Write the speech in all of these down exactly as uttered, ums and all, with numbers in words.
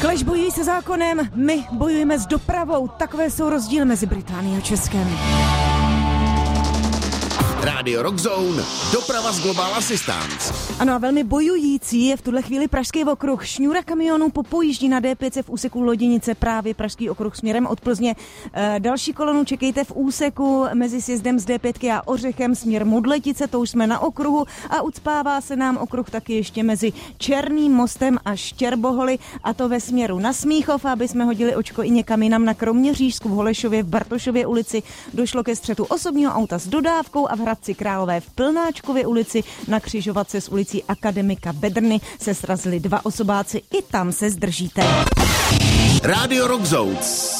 Clash bojují se zákonem, my bojujeme s dopravou. Takové jsou rozdíly mezi Británií a Českem. Rádio Rockzone, doprava z Global Assistance. Ano a velmi bojující je v tuhle chvíli Pražský okruh. Šňůra kamionů popojíždí na D pět v úseku Loděnice, právě Pražský okruh směrem od Plzně. E, další kolonu čekejte v úseku mezi sjezdem z D pět a Ořechem směr Modletice, to už jsme na okruhu a ucpává se nám okruh taky ještě mezi Černým mostem a Štěrboholy, a to ve směru na Smíchov, aby jsme hodili očko i někam jinam na Kroměřížsku, v Holešově, v Bartošově ulici. Došlo ke střetu osobního auta s dodávkou a v Hradci Králové v Plnáčkově ulici na křižovatce s ulicí Akademika Bedrny se srazili dva osobáci, i tam se zdržíte. Rádio Rockzone.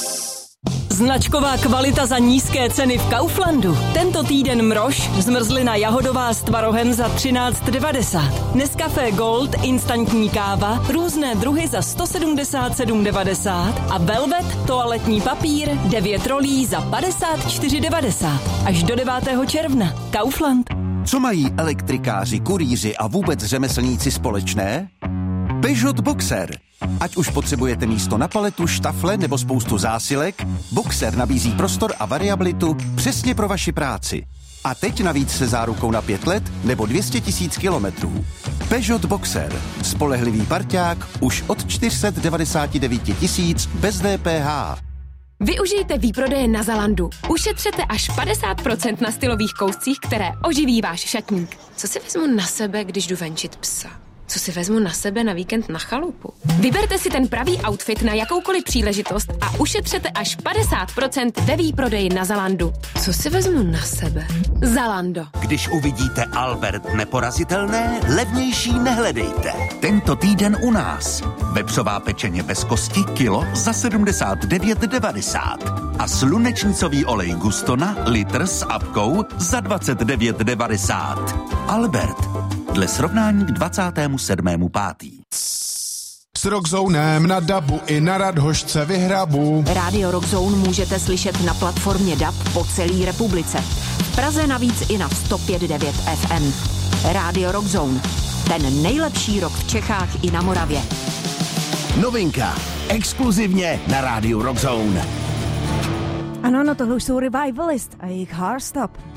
Značková kvalita za nízké ceny v Kauflandu. Tento týden mrož, zmrzlina jahodová s tvarohem za třináct devadesát. Nescafé Gold, instantní káva, různé druhy za sto sedmdesát sedm devadesát a Velvet, toaletní papír, devět rolí za padesát čtyři devadesát. Až do devátého června. Kaufland. Co mají elektrikáři, kurýři a vůbec řemeslníci společné? Peugeot Boxer. Ať už potřebujete místo na paletu, štafle nebo spoustu zásilek, Boxer nabízí prostor a variabilitu přesně pro vaši práci. A teď navíc se zárukou na pět let nebo dvě stě tisíc kilometrů. Peugeot Boxer. Spolehlivý parťák už od čtyři sta devadesát devět tisíc bez D P H. Využijte výprodeje na Zalandu. Ušetřete až padesát procent na stylových kouscích, které oživí váš šatník. Co si vezmu na sebe, když jdu venčit psa? Co si vezmu na sebe na víkend na chalupu? Vyberte si ten pravý outfit na jakoukoliv příležitost a ušetřete až padesát procent ve výprodeji na Zalandu. Co si vezmu na sebe? Zalando. Když uvidíte Albert neporazitelné, levnější nehledejte. Tento týden u nás. Vepřová pečeně bez kosti kilo za sedmdesát devět devadesát. A slunečnicový olej Gustona litr s apkou za dvacet devět devadesát. Albert. Dle srovnání k dvacátému sedmému pátý S Rockzonem na dabu i na Radhošce vyhrabu. Rádio Rockzone můžete slyšet na platformě D A B po celé republice. V Praze navíc i na sto pět devět F M. Rádio Rockzone. Ten nejlepší rock v Čechách i na Moravě. Novinka. Exkluzivně na Rádiu Rockzone. Ano, no tohle už jsou Revivalist a jejich Heartstop.